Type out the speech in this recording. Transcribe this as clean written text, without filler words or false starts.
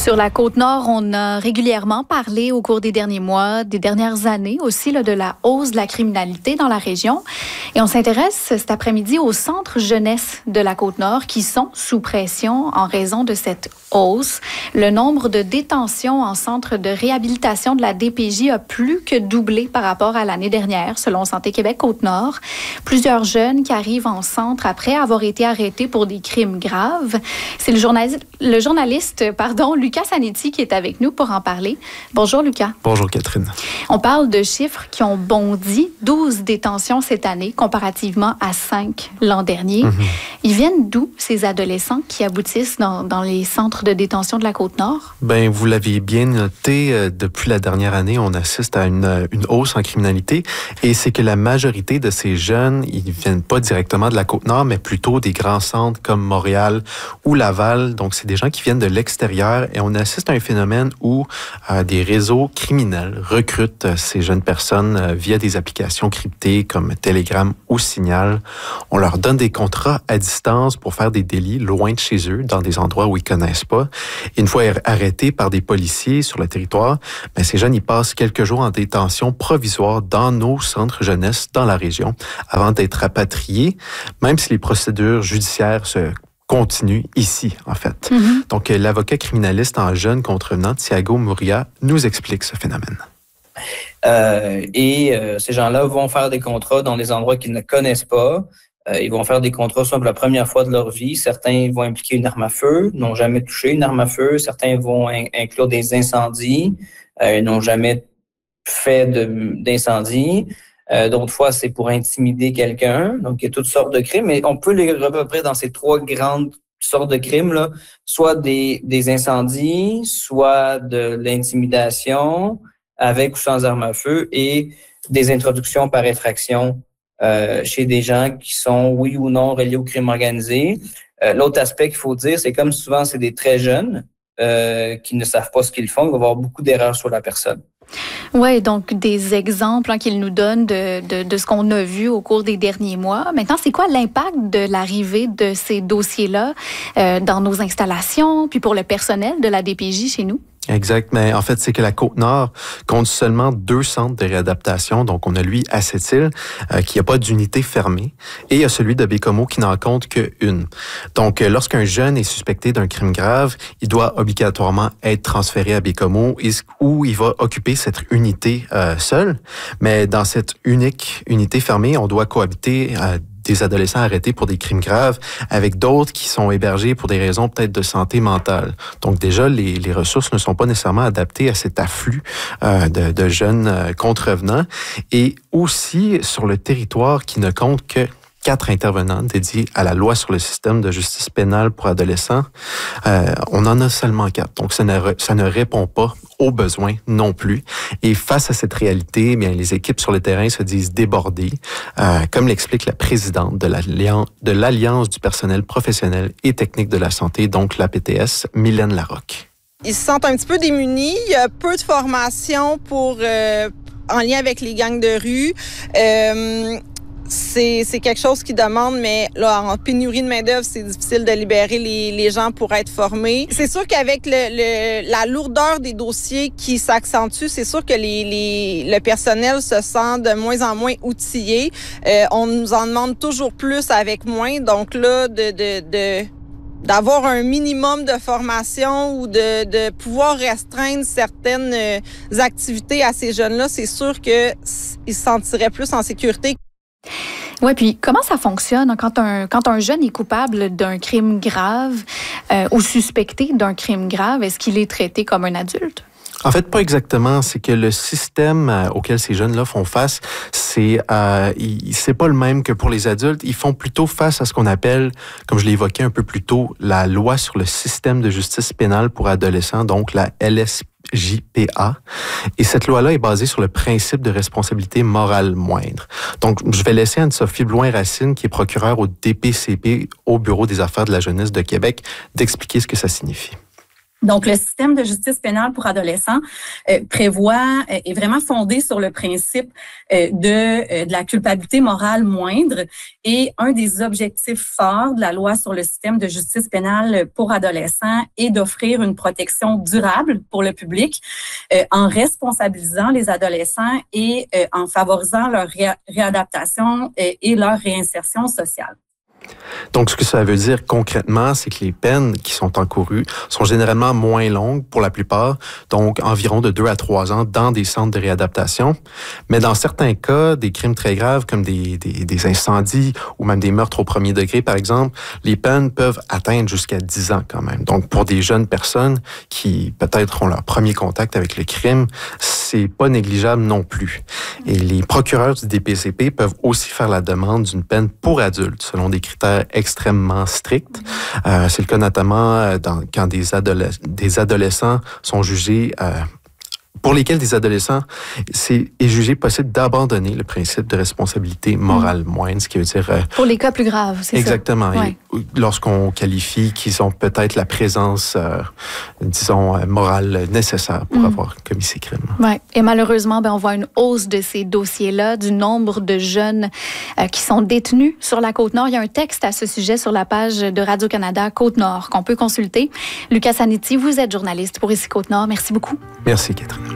Sur la Côte-Nord, on a régulièrement parlé au cours des derniers mois, des dernières années aussi, de la hausse de la criminalité dans la région. Et on s'intéresse cet après-midi aux centres jeunesse de la Côte-Nord qui sont sous pression en raison de cette hausse. Le nombre de détentions en centre de réhabilitation de la DPJ a plus que doublé par rapport à l'année dernière, selon Santé Québec Côte-Nord. Plusieurs jeunes qui arrivent en centre après avoir été arrêtés pour des crimes graves. C'est le journaliste Lucas Sanetti qui est avec nous pour en parler. Bonjour Lucas. Bonjour Catherine. On parle de chiffres qui ont bondi, 12 détentions cette année comparativement à 5 l'an dernier. Ils viennent d'où ces adolescents qui aboutissent dans les centres de détention de la Côte-Nord? Bien, vous l'aviez bien noté, depuis la dernière année, on assiste à une hausse en criminalité et c'est que la majorité de ces jeunes, ils ne viennent pas directement de la Côte-Nord, mais plutôt des grands centres comme Montréal ou Laval. Donc, c'est des gens qui viennent de l'extérieur et on assiste à un phénomène où des réseaux criminels recrutent ces jeunes personnes via des applications cryptées comme Telegram ou Signal. On leur donne des contrats à distance pour faire des délits loin de chez eux, dans des endroits où ils connaissent pas. Et une fois arrêtés par des policiers sur le territoire, bien, ces jeunes, ils passent quelques jours en détention provisoire dans nos centres jeunesse dans la région avant d'être rapatriés, même si les procédures judiciaires se continue ici, en fait. Donc, l'avocat criminaliste en jeunes contrevenants, Thiago Muria, nous explique ce phénomène. Ces gens-là vont faire des contrats dans des endroits qu'ils ne connaissent pas. Ils vont faire des contrats soit pour la première fois de leur vie. Certains vont impliquer une arme à feu, n'ont jamais touché une arme à feu. Certains vont inclure des incendies, n'ont jamais fait d'incendie. D'autres fois, c'est pour intimider quelqu'un. Donc, il y a toutes sortes de crimes. Mais on peut les à peu près dans ces trois grandes sortes de crimes, là, soit des incendies, soit de l'intimidation, avec ou sans arme à feu, et des introductions par effraction chez des gens qui sont, oui ou non, reliés au crime organisé. L'autre aspect qu'il faut dire, c'est comme souvent, c'est des très jeunes qui ne savent pas ce qu'ils font. Il va y avoir beaucoup d'erreurs sur la personne. Oui, donc des exemples qu'il nous donne de ce qu'on a vu au cours des derniers mois. Maintenant, c'est quoi l'impact de l'arrivée de ces dossiers-là dans nos installations, puis pour le personnel de la DPJ chez nous? Exact, mais en fait, c'est que la Côte-Nord compte seulement 2 centres de réadaptation. Donc, on a lui à Sept-Îles, qui n'a pas d'unité fermée, et il y a celui de Bécomo qui n'en compte qu'une. Donc, lorsqu'un jeune est suspecté d'un crime grave, il doit obligatoirement être transféré à Bécomo où il va occuper cette unité seul. Mais dans cette unique unité fermée, on doit cohabiter des adolescents arrêtés pour des crimes graves avec d'autres qui sont hébergés pour des raisons peut-être de santé mentale. Donc déjà, les ressources ne sont pas nécessairement adaptées à cet afflux de jeunes contrevenants. Et aussi, sur le territoire qui ne compte que 4 intervenants dédiés à la loi sur le système de justice pénale pour adolescents, on en a seulement 4. Donc, ça ne répond pas aux besoins non plus. Et face à cette réalité, eh bien, les équipes sur le terrain se disent débordées, comme l'explique la présidente de l'Alliance du personnel professionnel et technique de la santé, donc l'APTS, Mylène Larocque. Ils se sentent un petit peu démunis. Il y a peu de formation en lien avec les gangs de rue. C'est quelque chose qui demande, mais là, en pénurie de main-d'œuvre, c'est difficile de libérer les gens pour être formés. C'est sûr qu'avec la lourdeur des dossiers qui s'accentue, c'est sûr que le personnel se sent de moins en moins outillé. On nous en demande toujours plus avec moins. Donc là, d'avoir un minimum de formation ou de pouvoir restreindre certaines activités à ces jeunes-là, c'est sûr qu'ils se sentiraient plus en sécurité. Oui, puis comment ça fonctionne quand un jeune est coupable d'un crime grave ou suspecté d'un crime grave? Est-ce qu'il est traité comme un adulte? En fait, pas exactement. C'est que le système auquel ces jeunes-là font face, c'est pas le même que pour les adultes. Ils font plutôt face à ce qu'on appelle, comme je l'ai évoqué un peu plus tôt, la loi sur le système de justice pénale pour adolescents, donc la LSJPA. Et cette loi-là est basée sur le principe de responsabilité morale moindre. Donc, je vais laisser Anne-Sophie Blouin-Racine, qui est procureure au DPCP, au Bureau des affaires de la jeunesse de Québec, d'expliquer ce que ça signifie. Donc, le système de justice pénale pour adolescents est vraiment fondé sur le principe de la culpabilité morale moindre. Et un des objectifs forts de la loi sur le système de justice pénale pour adolescents est d'offrir une protection durable pour le public en responsabilisant les adolescents et en favorisant leur réadaptation et leur réinsertion sociale. Donc, ce que ça veut dire concrètement, c'est que les peines qui sont encourues sont généralement moins longues pour la plupart, donc environ de 2 à 3 ans dans des centres de réadaptation. Mais dans certains cas, des crimes très graves comme des incendies ou même des meurtres au premier degré, par exemple, les peines peuvent atteindre jusqu'à 10 ans quand même. Donc, pour des jeunes personnes qui peut-être ont leur premier contact avec le crime, c'est pas négligeable non plus. Et les procureurs du DPCP peuvent aussi faire la demande d'une peine pour adultes selon des critères extrêmement stricts. C'est le cas notamment quand des adolescents sont jugés pour lesquels des adolescents est jugé possible d'abandonner le principe de responsabilité morale moindre, ce qui veut dire... pour les cas plus graves, c'est ça? Exactement. Ouais. Lorsqu'on qualifie qu'ils ont peut-être la présence, disons, morale nécessaire pour avoir commis ces crimes. Oui. Et malheureusement, on voit une hausse de ces dossiers-là, du nombre de jeunes qui sont détenus sur la Côte-Nord. Il y a un texte à ce sujet sur la page de Radio-Canada Côte-Nord qu'on peut consulter. Lucas Zanetti, vous êtes journaliste pour Ici Côte-Nord. Merci beaucoup. Merci, Catherine.